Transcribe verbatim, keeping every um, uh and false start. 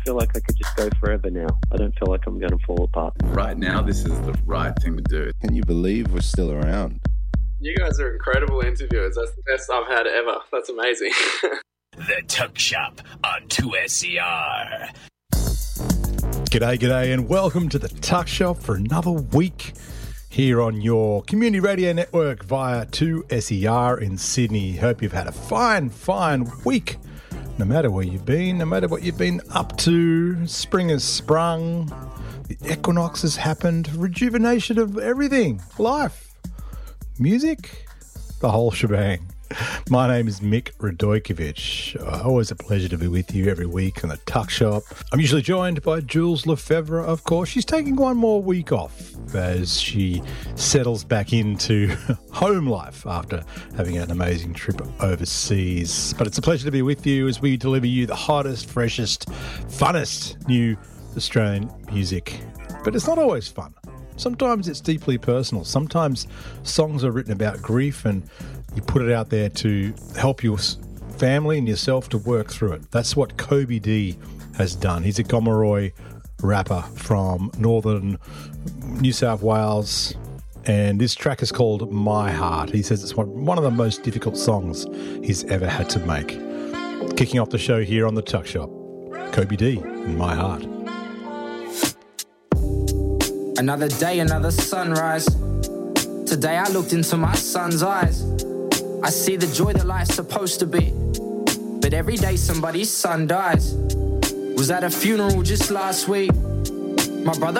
feel like I could just go forever now. I don't feel like I'm going to fall apart. Right now, this is the right thing to do. Can you believe we're still around? You guys are incredible interviewers. That's the best I've had ever. That's amazing. The Tuck Shop on two S E R. G'day, g'day, and welcome to the Tuck Shop for another week here on your community radio network via two S E R in Sydney. Hope you've had a fine, fine week. No matter where you've been, no matter what you've been up to, spring has sprung, the equinox has happened, rejuvenation of everything, life, music, the whole shebang. My name is Mick Radojkovic. Uh, always a pleasure to be with you every week on the Tuck Shop. I'm usually joined by Jules Lefebvre, of course. She's taking one more week off as she settles back into home life after having an amazing trip overseas. But it's a pleasure to be with you as we deliver you the hottest, freshest, funnest new Australian music. But it's not always fun. Sometimes it's deeply personal. Sometimes songs are written about grief and you put it out there to help your family and yourself to work through it. That's what Kobe D has done. He's a Gomeroi rapper from northern New South Wales, and this track is called My Heart. He says it's one, one of the most difficult songs he's ever had to make. Kicking off the show here on the Tuck Shop, Kobe D and My Heart. Another day, another sunrise. Today I looked into my son's eyes. I see the joy that life's supposed to be, but every day somebody's son dies. Was at a funeral just last week. My brother